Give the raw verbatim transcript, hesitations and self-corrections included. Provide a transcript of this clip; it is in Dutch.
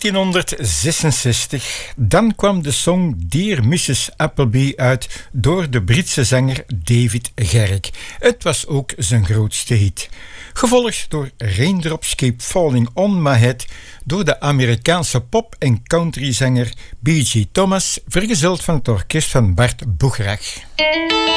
negentienhonderdzesenzestig, dan kwam de song Dear missus Appleby uit door de Britse zanger David Garrick. Het was ook zijn grootste hit. Gevolgd door Raindrops Keep Falling on My Head door de Amerikaanse pop- en countryzanger B G Thomas, vergezeld van het orkest van Bart Boucherach.